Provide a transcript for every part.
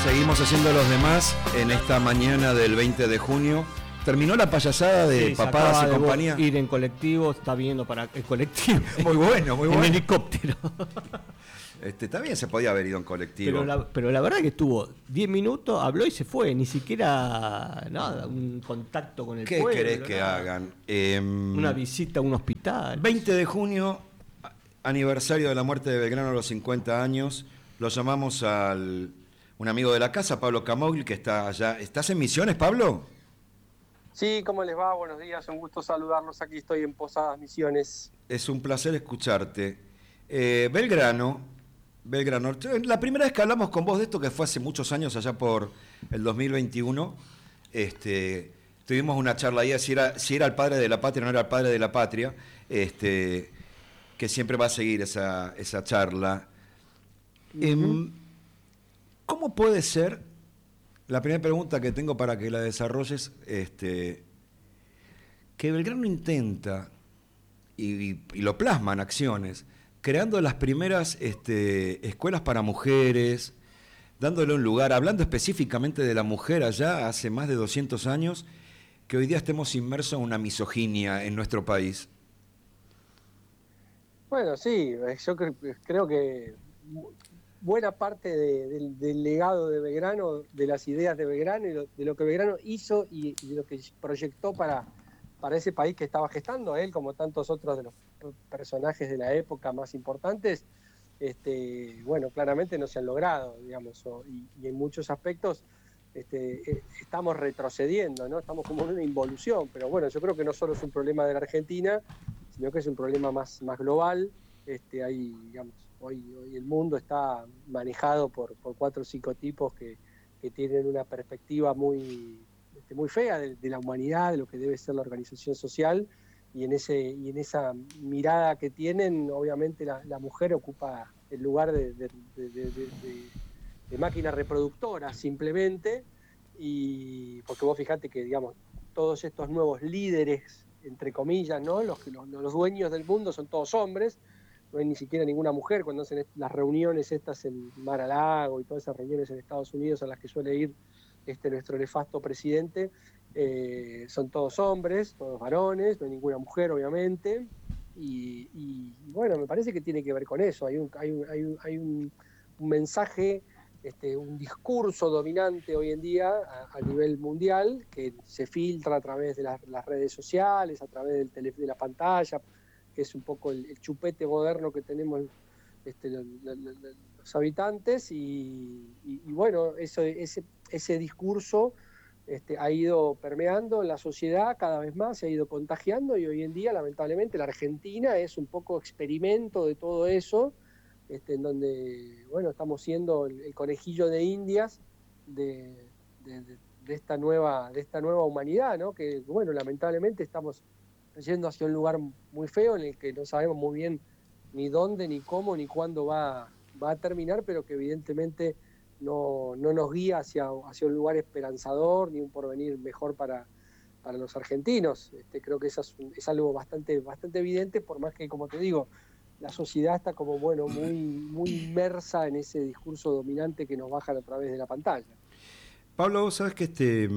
Seguimos haciendo los demás en esta mañana del 20 de junio. Terminó la payasada de Papadas y compañía. Ir en colectivo, está viendo para el colectivo. Muy bueno, muy bueno. En helicóptero. También se podía haber ido en colectivo. Pero la verdad que estuvo 10 minutos, habló y se fue. Ni siquiera nada, un contacto con el pueblo. ¿Qué querés que hagan? Una visita a un hospital. 20 de junio, aniversario de la muerte de Belgrano a los 50 años. Lo llamamos al un amigo de la casa, Pablo Camogli, que está allá. ¿Estás en Misiones, Pablo? Sí, ¿cómo les va? Buenos días, un gusto saludarlos. Aquí estoy en Posadas Misiones. Es un placer escucharte. Belgrano, la primera vez que hablamos con vos de esto, que fue hace muchos años, allá por el 2021, tuvimos una charla ahí, si era el padre de la patria o no era el padre de la patria, que siempre va a seguir esa charla. ¿Cómo puede ser, la primera pregunta que tengo para que la desarrolles, que Belgrano intenta, y lo plasma en acciones, creando las primeras escuelas para mujeres, dándole un lugar, hablando específicamente de la mujer allá hace más de 200 años, que hoy día estemos inmersos en una misoginia en nuestro país? Bueno, sí, yo creo que buena parte del legado de Belgrano, de las ideas de Belgrano y de lo que Belgrano hizo y de lo que proyectó para ese país que estaba gestando, él como tantos otros de los personajes de la época más importantes, bueno, claramente no se han logrado, digamos, y en muchos aspectos estamos retrocediendo, ¿no? Estamos como en una involución, pero bueno, yo creo que no solo es un problema de la Argentina, sino que es un problema más global. Digamos, hoy el mundo está manejado por 4 o 5 tipos que tienen una perspectiva muy fea de la humanidad, de lo que debe ser la organización social, y en esa mirada que tienen, obviamente la mujer ocupa el lugar de máquina reproductora simplemente, y porque vos fijate que, digamos, todos estos nuevos líderes, entre comillas, ¿no? Los dueños del mundo son todos hombres, no hay ni siquiera ninguna mujer. Cuando hacen las reuniones estas en Mar-a-Lago y todas esas reuniones en Estados Unidos a las que suele ir nuestro nefasto presidente, son todos hombres, todos varones, no hay ninguna mujer obviamente, y bueno, me parece que tiene que ver con eso. Hay un mensaje, un discurso dominante hoy en día a nivel mundial que se filtra a través de las redes sociales, a través de la pantalla, que es un poco el chupete moderno que tenemos los habitantes, y bueno, ese discurso ha ido permeando en la sociedad cada vez más, se ha ido contagiando, y hoy en día lamentablemente la Argentina es un poco experimento de todo eso, en donde, bueno, estamos siendo el conejillo de Indias de esta nueva humanidad, ¿no? Que, bueno, lamentablemente estamos yendo hacia un lugar muy feo en el que no sabemos muy bien ni dónde, ni cómo, ni cuándo va a terminar, pero que evidentemente no nos guía hacia un lugar esperanzador ni un porvenir mejor para los argentinos. Creo que eso es algo bastante evidente, por más que, como te digo, la sociedad está como, bueno, muy inmersa en ese discurso dominante que nos bajan a través de la pantalla. Pablo, vos sabés que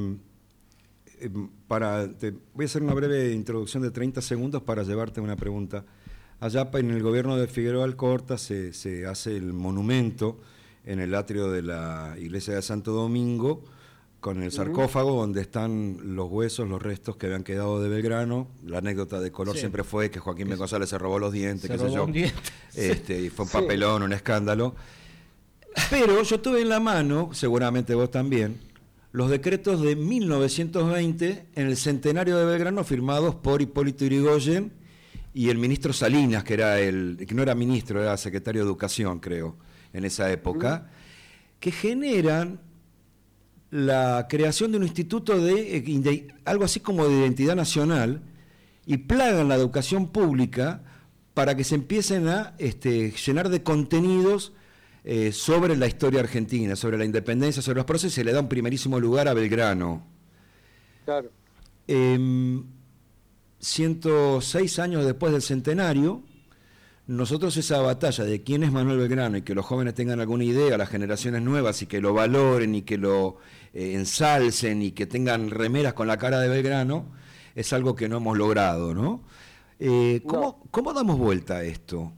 voy a hacer una breve introducción de 30 segundos para llevarte una pregunta. Allá en el gobierno de Figueroa Alcorta se hace el monumento en el atrio de la iglesia de Santo Domingo, con el sarcófago donde están los huesos, los restos que habían quedado de Belgrano. La anécdota de color siempre fue que Joaquín B. González se robó los dientes, qué sé yo. Y fue un papelón, un escándalo. Pero yo tuve en la mano, seguramente vos también, los decretos de 1920 en el centenario de Belgrano, firmados por Hipólito Yrigoyen y el ministro Salinas, que no era ministro, era secretario de Educación, creo, en esa época, que generan la creación de un instituto de algo así como de identidad nacional, y plagan la educación pública para que se empiecen a llenar de contenidos sobre la historia argentina, sobre la independencia, sobre los procesos, y se le da un primerísimo lugar a Belgrano. Claro. 106 años después del centenario, nosotros esa batalla de quién es Manuel Belgrano y que los jóvenes tengan alguna idea, las generaciones nuevas, y que lo valoren y que lo ensalcen y que tengan remeras con la cara de Belgrano, es algo que no hemos logrado, ¿no? ¿Cómo damos vuelta a esto?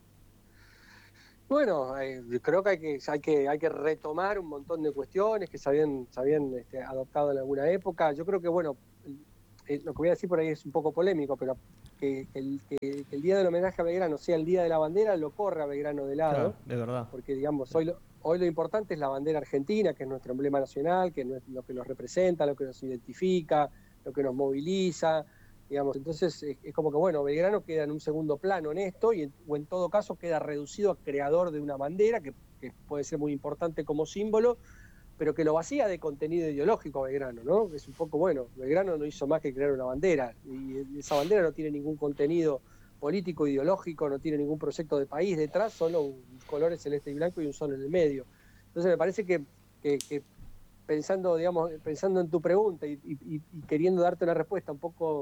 Bueno, yo creo que hay que retomar un montón de cuestiones que se habían adoptado en alguna época. Yo creo que, bueno, lo que voy a decir por ahí es un poco polémico, pero que el Día del Homenaje a Belgrano sea el Día de la Bandera, lo corre a Belgrano de lado. Claro, de verdad. Porque, digamos, hoy lo importante es la bandera argentina, que es nuestro emblema nacional, que es lo que nos representa, lo que nos identifica, lo que nos moviliza, digamos. Entonces es como que, bueno, Belgrano queda en un segundo plano en esto, o en todo caso queda reducido a creador de una bandera, que puede ser muy importante como símbolo, pero que lo vacía de contenido ideológico a Belgrano, ¿no? Es un poco, bueno, Belgrano no hizo más que crear una bandera, y esa bandera no tiene ningún contenido político, ideológico, no tiene ningún proyecto de país detrás, solo colores celeste y blanco y un sol en el medio. Entonces me parece que pensando en tu pregunta y queriendo darte una respuesta un poco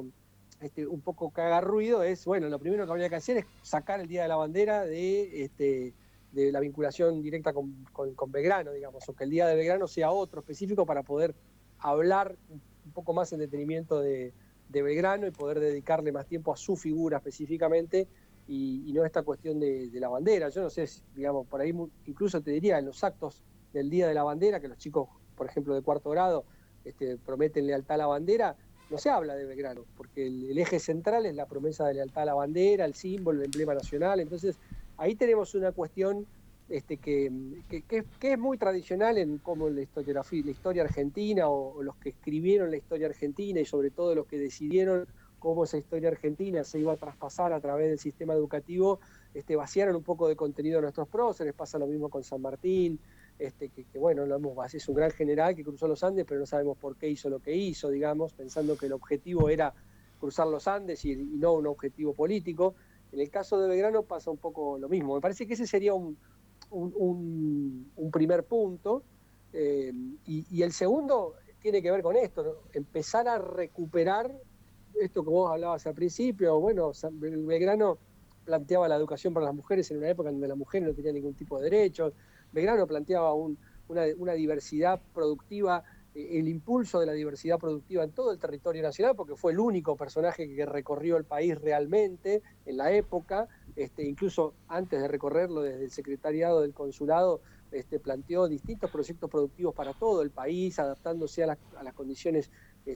que haga ruido, es, bueno, lo primero que habría que hacer es sacar el Día de la Bandera de la vinculación directa con Belgrano, digamos, o que el Día de Belgrano sea otro específico para poder hablar un poco más en detenimiento de Belgrano y poder dedicarle más tiempo a su figura específicamente y no a esta cuestión de la bandera. Yo no sé, digamos, por ahí incluso te diría, en los actos del Día de la Bandera, que los chicos, por ejemplo, de cuarto grado, prometen lealtad a la bandera, no se habla de Belgrano, porque el eje central es la promesa de lealtad a la bandera, el símbolo, el emblema nacional. Entonces, ahí tenemos una cuestión que es muy tradicional en cómo la historia argentina o los que escribieron la historia argentina y sobre todo los que decidieron cómo esa historia argentina se iba a traspasar a través del sistema educativo, vaciaron un poco de contenido a nuestros próceres. Pasa lo mismo con San Martín, bueno, es un gran general que cruzó los Andes, pero no sabemos por qué hizo lo que hizo, digamos, pensando que el objetivo era cruzar los Andes y no un objetivo político. En el caso de Belgrano pasa un poco lo mismo. Me parece que ese sería un primer punto, y el segundo tiene que ver con esto, ¿no? Empezar a recuperar esto que vos hablabas al principio. Bueno, Belgrano planteaba la educación para las mujeres en una época donde la mujer no tenía ningún tipo de derechos. Belgrano planteaba una diversidad productiva, el impulso de la diversidad productiva en todo el territorio nacional, porque fue el único personaje que recorrió el país realmente en la época, incluso antes de recorrerlo desde el secretariado del consulado, planteó distintos proyectos productivos para todo el país, adaptándose a las condiciones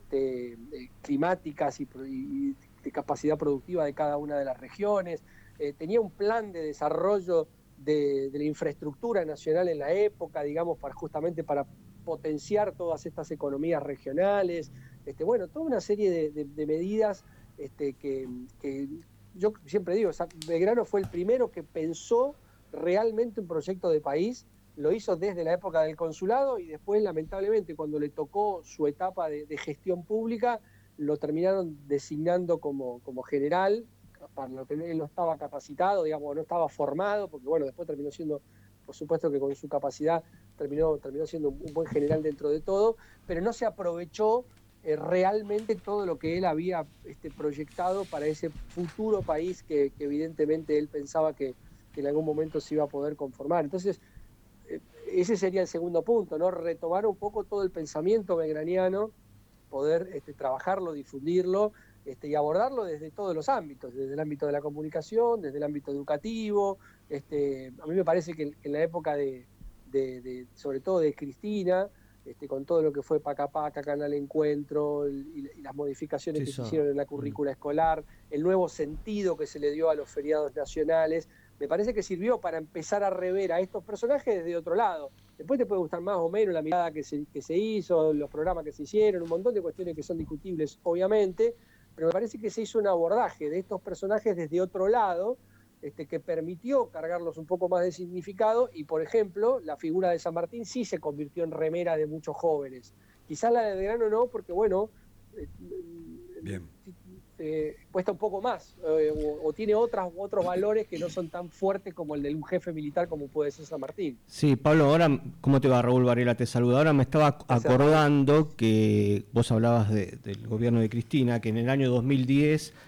climáticas y de capacidad productiva de cada una de las regiones. Tenía un plan de desarrollo de la infraestructura nacional en la época, digamos, justamente para potenciar todas estas economías regionales, bueno, toda una serie de medidas que yo siempre digo, Belgrano fue el primero que pensó realmente un proyecto de país, lo hizo desde la época del consulado y después, lamentablemente, cuando le tocó su etapa de gestión pública, lo terminaron designando como general, para lo que él no estaba capacitado, digamos, no estaba formado, porque bueno, después terminó siendo, por supuesto que con su capacidad terminó siendo un buen general dentro de todo, pero no se aprovechó realmente todo lo que él había proyectado para ese futuro país que evidentemente él pensaba que en algún momento se iba a poder conformar. Entonces, ese sería el segundo punto, ¿no? Retomar un poco todo el pensamiento belgraniano, poder trabajarlo, difundirlo, y abordarlo desde todos los ámbitos, desde el ámbito de la comunicación, desde el ámbito educativo. A mí me parece que en la época sobre todo de Cristina, con todo lo que fue Paca Paca, Canal Encuentro y las modificaciones que se hicieron en la currícula escolar, el nuevo sentido que se le dio a los feriados nacionales, me parece que sirvió para empezar a rever a estos personajes desde otro lado. Después te puede gustar más o menos la mirada que se hizo, los programas que se hicieron, un montón de cuestiones que son discutibles, obviamente, pero me parece que se hizo un abordaje de estos personajes desde otro lado, que permitió cargarlos un poco más de significado, y por ejemplo, la figura de San Martín sí se convirtió en remera de muchos jóvenes. Quizás la de Belgrano no, porque bueno, bien, cuesta un poco más, o tiene otros valores que no son tan fuertes como el de un jefe militar como puede ser San Martín. Sí, Pablo, ahora, ¿cómo te va? Raúl Varela te saluda. Ahora me estaba acordando que vos hablabas del gobierno de Cristina, que en el año 2010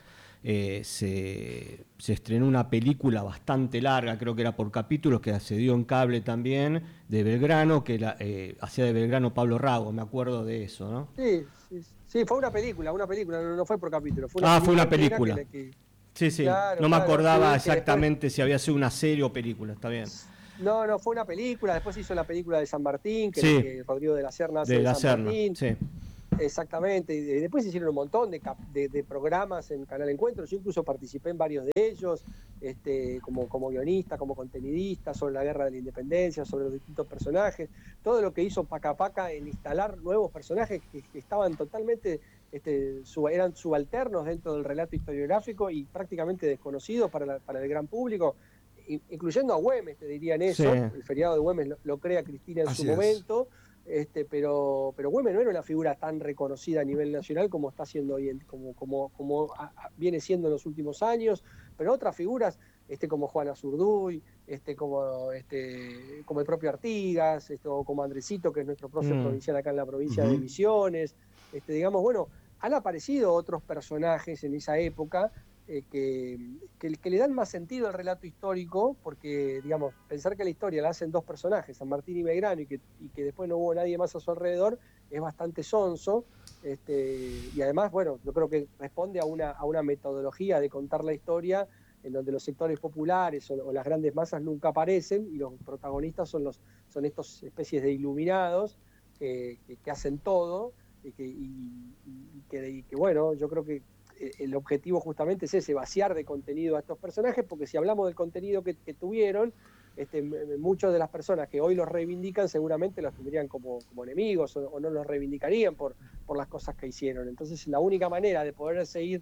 se estrenó una película bastante larga, creo que era por capítulos, que se dio en cable también, de Belgrano, que hacía de Belgrano Pablo Rago, me acuerdo de eso, ¿no? Sí, fue una película, no fue por capítulo. Fue una película. Sí, claro, no me acordaba sí, exactamente si había sido una serie o película, está bien. No, fue una película, después hizo la película de San Martín, que Rodrigo de la Serna hace de San Martín. Sí. Exactamente, y después hicieron un montón de programas en Canal Encuentro. Yo incluso participé en varios de ellos, como guionista, como contenidista, sobre la guerra de la independencia, sobre los distintos personajes, todo lo que hizo Paca Paca en instalar nuevos personajes que estaban totalmente, eran subalternos dentro del relato historiográfico y prácticamente desconocidos para el gran público, incluyendo a Güemes, te dirían eso. Sí. El feriado de Güemes lo crea Cristina en su momento. Pero Güemes no era una figura tan reconocida a nivel nacional como está siendo hoy, como viene siendo en los últimos años, pero otras figuras como Juana Zurduy, como el propio Artigas, o como Andresito, que es nuestro prócer provincial acá en la provincia de Misiones, digamos, bueno, han aparecido otros personajes en esa época que le dan más sentido al relato histórico, porque, digamos, pensar que la historia la hacen dos personajes, San Martín y Belgrano, y que después no hubo nadie más a su alrededor, es bastante sonso, y además, bueno, yo creo que responde a una metodología de contar la historia en donde los sectores populares o las grandes masas nunca aparecen, y los protagonistas son estos especies de iluminados que hacen todo, y que, bueno, yo creo que el objetivo justamente es ese, vaciar de contenido a estos personajes, porque si hablamos del contenido que tuvieron, muchas de las personas que hoy los reivindican seguramente los tendrían como enemigos o no los reivindicarían por las cosas que hicieron. Entonces la única manera de poder seguir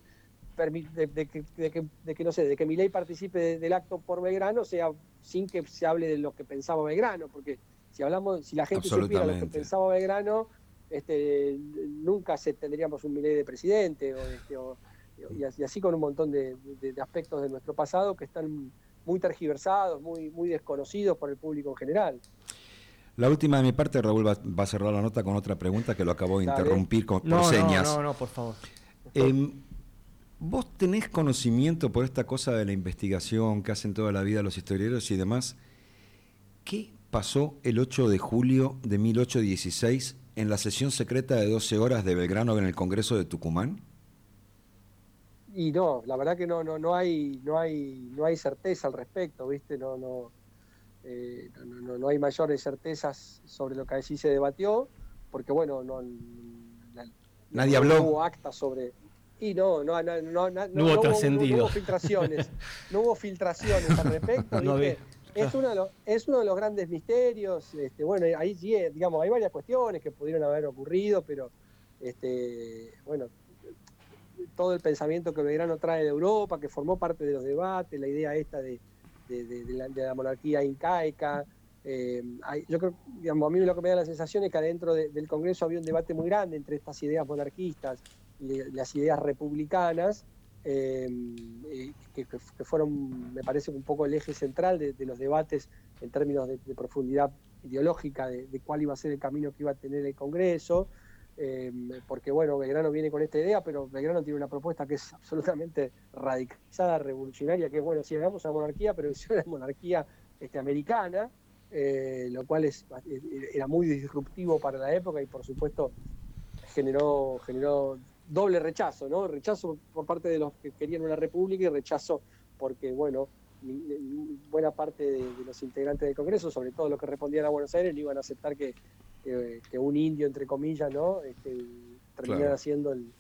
de que Milei participe del acto por Belgrano sea sin que se hable de lo que pensaba Belgrano, porque si la gente supiera lo que pensaba Belgrano, nunca tendríamos un Milei de presidente, y así con un montón de aspectos de nuestro pasado que están muy tergiversados, muy desconocidos por el público en general. La última de mi parte, Raúl va a cerrar la nota con otra pregunta que lo acabo de interrumpir por señas. No, por favor. ¿Vos tenés conocimiento por esta cosa de la investigación que hacen toda la vida los historiadores y demás? ¿Qué pasó el 8 de julio de 1816 en la sesión secreta de 12 horas de Belgrano en el Congreso de Tucumán? Y no, la verdad que no hay certeza al respecto, ¿viste? No hay mayores certezas sobre lo que allí se debatió, porque bueno, nadie habló. No hubo actas sobre... Y no hubo trascendido. No hubo filtraciones al respecto, ¿viste? Es uno de los grandes misterios. Bueno, ahí sí, digamos, hay varias cuestiones que pudieron haber ocurrido, pero bueno, todo el pensamiento que Belgrano trae de Europa, que formó parte de los debates, la idea esta de la monarquía incaica. Yo creo, digamos, a mí lo que me da la sensación es que adentro del Congreso había un debate muy grande entre estas ideas monarquistas y las ideas republicanas, que fueron, me parece, un poco el eje central de los debates en términos de profundidad ideológica de cuál iba a ser el camino que iba a tener el Congreso, porque bueno, Belgrano viene con esta idea, pero Belgrano tiene una propuesta que es absolutamente radicalizada, revolucionaria, que es, bueno, si hagamos una monarquía, pero es una monarquía americana, lo cual era muy disruptivo para la época y por supuesto generó doble rechazo, ¿no? Rechazo por parte de los que querían una república y rechazo porque, bueno, buena parte de los integrantes del Congreso, sobre todo los que respondían a Buenos Aires, no iban a aceptar que un indio, entre comillas, ¿no? Terminara siendo el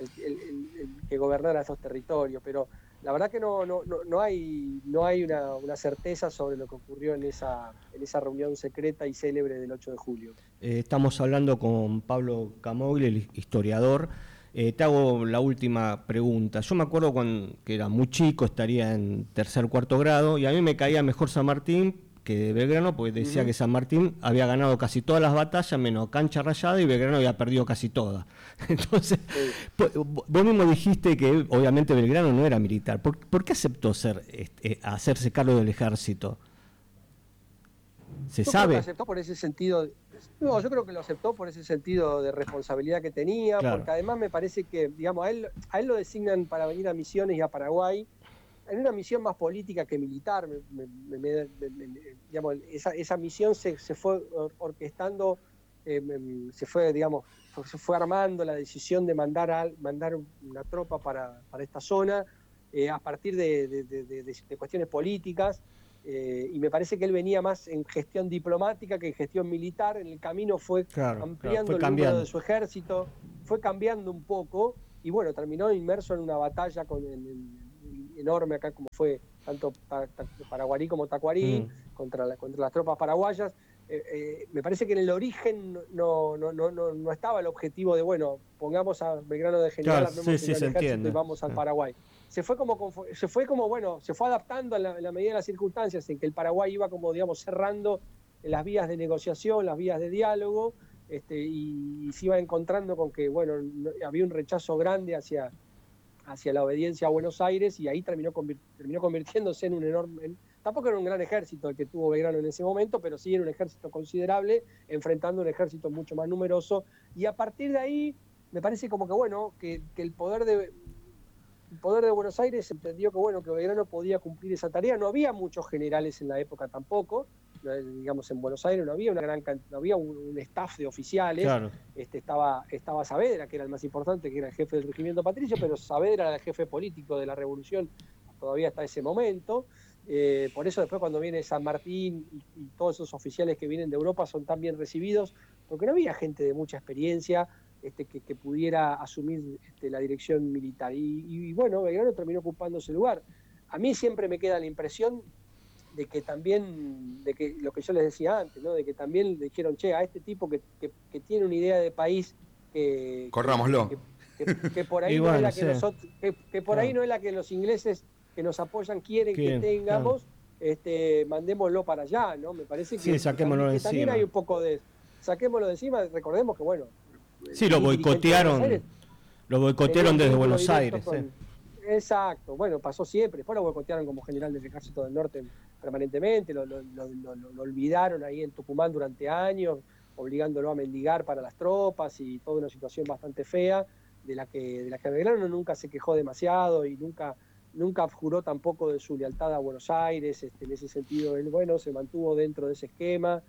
que gobernara esos territorios. Pero la verdad que no hay una certeza sobre lo que ocurrió en esa reunión secreta y célebre del 8 de julio. Estamos hablando con Pablo Camogli, el historiador. Te hago la última pregunta. Yo me acuerdo que era muy chico, estaría en tercer, cuarto grado, y a mí me caía mejor San Martín que Belgrano, porque decía que San Martín había ganado casi todas las batallas, menos Cancha Rayada, y Belgrano había perdido casi todas. Entonces, vos mismo dijiste que obviamente Belgrano no era militar. ¿Por qué aceptó hacerse cargo del ejército? ¿Se Yo sabe? creo que lo aceptó por ese sentido. No, yo creo que lo aceptó por ese sentido de responsabilidad que tenía, Claro. porque además me parece que, digamos, a él lo designan para venir a misiones y a Paraguay, en una misión más política que militar. Digamos, esa misión se fue orquestando, se fue armando la decisión de mandar una tropa para esta zona a partir de cuestiones políticas. Y me parece que él venía más en gestión diplomática que en gestión militar. En el camino fue ampliando fue el número de su ejército, fue cambiando un poco, y bueno, terminó inmerso en una batalla enorme acá, como fue tanto Paraguarí como Tacuarí, contra las tropas paraguayas. Me parece que en el origen no estaba el objetivo de, bueno, pongamos a Belgrano de general, armemos el ejército y vamos al Paraguay. Se fue adaptando en la medida de las circunstancias en que el Paraguay iba como, digamos, cerrando las vías de negociación, las vías de diálogo, y se iba encontrando con que, bueno, había un rechazo grande hacia la obediencia a Buenos Aires, y ahí terminó convirtiéndose en un enorme... Tampoco era un gran ejército el que tuvo Belgrano en ese momento, pero sí era un ejército considerable, enfrentando un ejército mucho más numeroso, y a partir de ahí me parece como que, bueno, que el poder de Buenos Aires entendió que, bueno, que Belgrano podía cumplir esa tarea. No había muchos generales en la época tampoco, digamos, en Buenos Aires no había un staff de oficiales. Claro. Estaba Saavedra, que era el más importante, que era el jefe del regimiento patricio, pero Saavedra era el jefe político de la revolución todavía hasta ese momento. Por eso después, cuando viene San Martín y todos esos oficiales que vienen de Europa son tan bien recibidos, porque no había gente de mucha experiencia que pudiera asumir la dirección militar. Y bueno, Belgrano terminó ocupando ese lugar. A mí siempre me queda la impresión de que también, de que lo que yo les decía antes, ¿no? De que también le dijeron, che, a este tipo que tiene una idea de país que... Corrámoslo. Que por ahí no es la que nosotros, que por ahí no es la que los ingleses que nos apoyan quieren que tengamos, mandémoslo para allá, ¿no? Me parece que, saquémoslo que de también encima. hay un poco de... Saquémoslo de encima, recordemos que, bueno... Sí, lo boicotearon desde Buenos Aires. Exacto, bueno, pasó siempre. Después lo boicotearon como general del Ejército del Norte permanentemente, lo olvidaron ahí en Tucumán durante años, obligándolo a mendigar para las tropas, y toda una situación bastante fea, de la que Belgrano nunca se quejó demasiado, y nunca juró tampoco de su lealtad a Buenos Aires. En ese sentido, él, bueno, se mantuvo dentro de ese esquema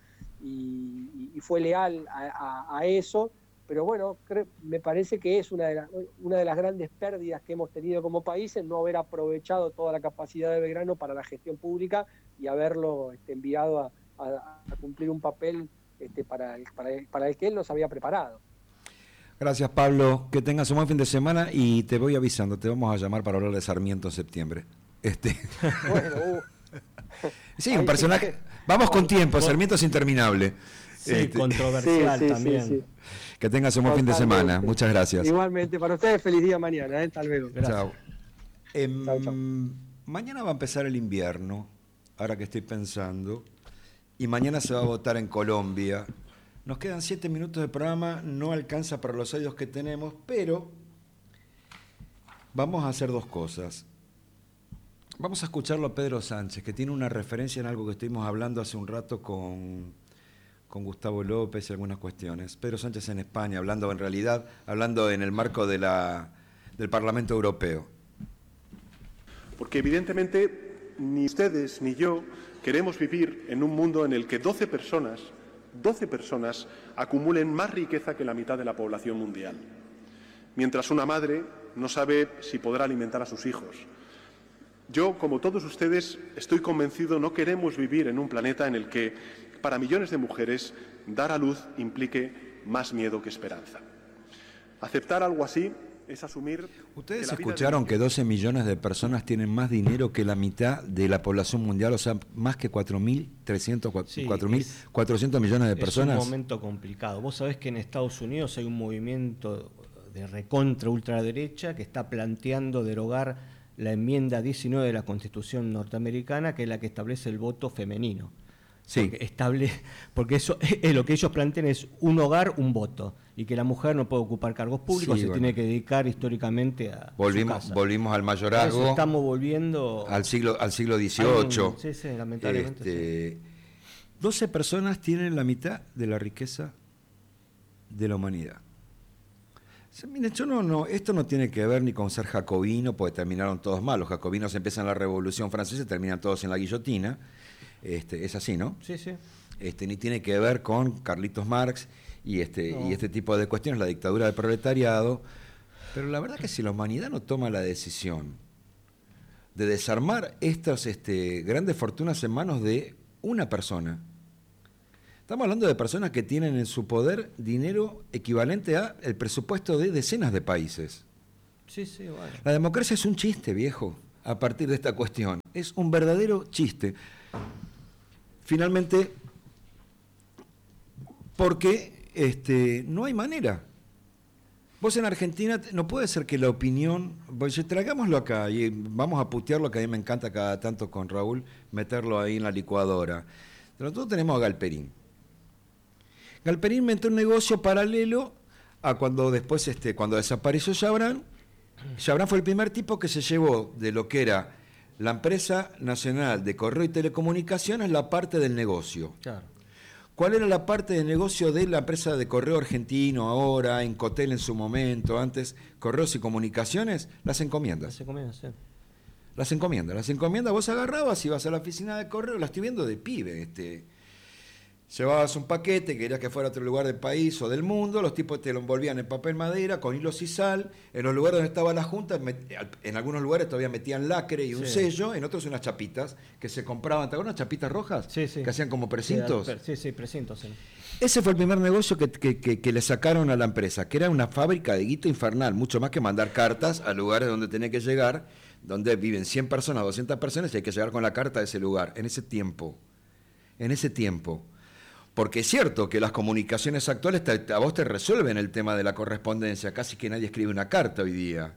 y fue leal a eso. Pero bueno, me parece que es una de las grandes pérdidas que hemos tenido como país, en no haber aprovechado toda la capacidad de Belgrano para la gestión pública y haberlo enviado a cumplir un papel para el que él nos había preparado. Gracias, Pablo. Que tengas un buen fin de semana, y te voy avisando, te vamos a llamar para hablar de Sarmiento en septiembre. Bueno, sí, un personaje... Vamos con tiempo, Sarmiento es interminable. Sí, controversial también. Sí. Que tengas un buen fin de semana. Muchas gracias. Igualmente, para ustedes, feliz día mañana. Hasta luego. Chao. Chao. Mañana va a empezar el invierno, ahora que estoy pensando, y mañana se va a votar en Colombia. Nos quedan 7 minutos de programa, no alcanza para los audios que tenemos, pero vamos a hacer dos cosas. Vamos a escucharlo a Pedro Sánchez, que tiene una referencia en algo que estuvimos hablando hace un rato con Gustavo López y algunas cuestiones. Pedro Sánchez en España, hablando en el marco del Parlamento Europeo. Porque evidentemente ni ustedes ni yo queremos vivir en un mundo en el que 12 personas acumulen más riqueza que la mitad de la población mundial, mientras una madre no sabe si podrá alimentar a sus hijos. Yo, como todos ustedes, estoy convencido, no queremos vivir en un planeta en el que, para millones de mujeres, dar a luz implique más miedo que esperanza. Aceptar algo así es asumir... Ustedes escucharon que 12 millones de personas tienen más dinero que la mitad de la población mundial, o sea, más que 4.400 millones de personas. Es un momento complicado. Vos sabés que en Estados Unidos hay un movimiento de recontra ultraderecha que está planteando derogar la enmienda 19 de la Constitución norteamericana, que es la que establece el voto femenino. Sí. Porque eso es lo que ellos plantean, es un hogar, un voto, y que la mujer no puede ocupar cargos públicos, tiene que dedicar históricamente a su casa. Volvimos al mayorazgo. Estamos volviendo al siglo XVIII. Sí, lamentablemente. 12 personas tienen la mitad de la riqueza de la humanidad. O sea, miren, esto no tiene que ver ni con ser jacobino, porque terminaron todos mal. Los jacobinos empiezan la Revolución Francesa y terminan todos en la guillotina. Es así, ¿no? Sí, sí. Ni tiene que ver con Carlitos Marx y este tipo de cuestiones, la dictadura del proletariado. Pero la verdad que si la humanidad no toma la decisión de desarmar estas grandes fortunas en manos de una persona, estamos hablando de personas que tienen en su poder dinero equivalente a el presupuesto de decenas de países. Sí, sí, bueno. La democracia es un chiste, viejo, a partir de esta cuestión. Es un verdadero chiste. Finalmente, porque no hay manera. Vos en Argentina, no puede ser que la opinión, tragámoslo acá y vamos a putearlo, que a mí me encanta cada tanto con Raúl, meterlo ahí en la licuadora. Pero nosotros tenemos a Galperín. Galperín inventó un negocio paralelo a cuando después, cuando desapareció Chabrán. Chabrán fue el primer tipo que se llevó de lo que era la empresa nacional de correo y telecomunicaciones la parte del negocio. Claro. ¿Cuál era la parte de negocio de la empresa de correo argentino ahora, Encotel en su momento, antes, correos y comunicaciones? Las encomiendas. Las encomiendas, sí. Las encomiendas, vos agarrabas, ibas a la oficina de correo, la estoy viendo de pibe, llevabas un paquete, querías que fuera a otro lugar del país o del mundo, los tipos te lo envolvían en papel madera, con hilos y sal, en los lugares donde estaba la junta, en algunos lugares todavía metían lacre y un sello, en otros unas chapitas que se compraban, ¿te acuerdas? Unas chapitas rojas, sí, sí, que hacían como precintos. Sí, precintos. Sí. Ese fue el primer negocio que le sacaron a la empresa, que era una fábrica de guito infernal, mucho más que mandar cartas a lugares donde tenía que llegar, donde viven 100 personas, 200 personas, y hay que llegar con la carta a ese lugar, en ese tiempo. Porque es cierto que las comunicaciones actuales a vos te resuelven el tema de la correspondencia, casi que nadie escribe una carta hoy día.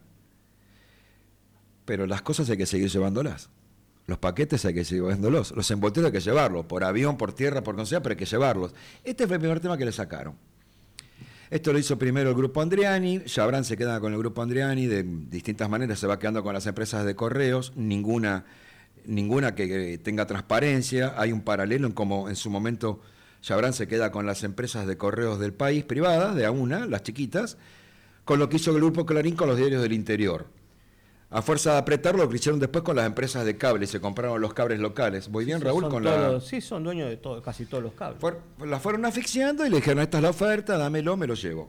Pero las cosas hay que seguir llevándolas. Los paquetes hay que seguir llevándolos. Los envoltorios hay que llevarlos, por avión, por tierra, por donde sea, pero hay que llevarlos. Este fue el primer tema que le sacaron. Esto lo hizo primero el Grupo Andriani, Chabrán se queda con el Grupo Andriani, de distintas maneras se va quedando con las empresas de correos, ninguna que tenga transparencia, hay un paralelo en como en su momento Chabrán se queda con las empresas de correos del país privadas, de a una, las chiquitas, con lo que hizo el Grupo Clarín con los diarios del interior. A fuerza de apretarlo, lo que hicieron después con las empresas de cable, se compraron los cables locales. ¿Voy bien, Raúl? Sí, son dueños de casi todos los cables. La fueron asfixiando y le dijeron, esta es la oferta, dámelo, me lo llevo.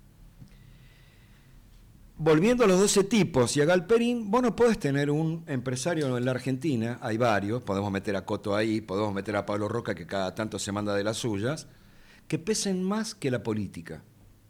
Volviendo a los 12 tipos y a Galperín, vos no podés tener un empresario en la Argentina, hay varios, podemos meter a Coto ahí, podemos meter a Pablo Roca, que cada tanto se manda de las suyas, que pesen más que la política.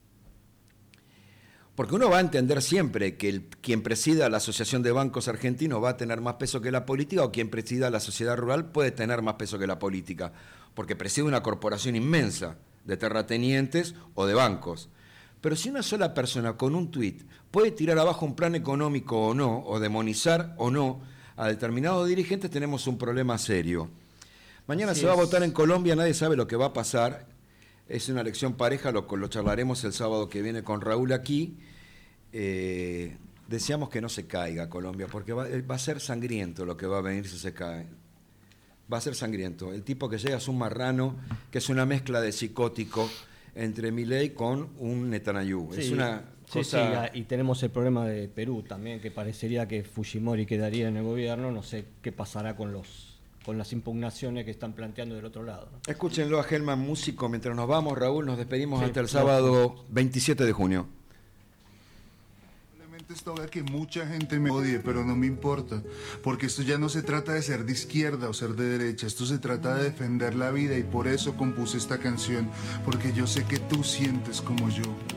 Porque uno va a entender siempre que quien presida la Asociación de Bancos Argentinos va a tener más peso que la política, o quien presida la Sociedad Rural puede tener más peso que la política, porque preside una corporación inmensa de terratenientes o de bancos. Pero si una sola persona con un tuit puede tirar abajo un plan económico o no, o demonizar o no a determinados dirigentes, tenemos un problema serio. Mañana se va a votar en Colombia, nadie sabe lo que va a pasar. Es una elección pareja, lo charlaremos el sábado que viene con Raúl aquí. Deseamos que no se caiga Colombia, porque va a ser sangriento lo que va a venir si se cae. Va a ser sangriento. El tipo que llega es un marrano, que es una mezcla de psicótico entre Milei con un Netanyahu. Sí, es una cosa... y tenemos el problema de Perú también, que parecería que Fujimori quedaría en el gobierno. No sé qué pasará con las impugnaciones que están planteando del otro lado, ¿no? Escúchenlo a Gelman, músico, mientras nos vamos, Raúl, nos despedimos hasta el sábado 27 de junio. Esto haga que mucha gente me odie, pero no me importa, porque esto ya no se trata de ser de izquierda o ser de derecha, esto se trata de defender la vida, y por eso compuse esta canción, porque yo sé que tú sientes como yo.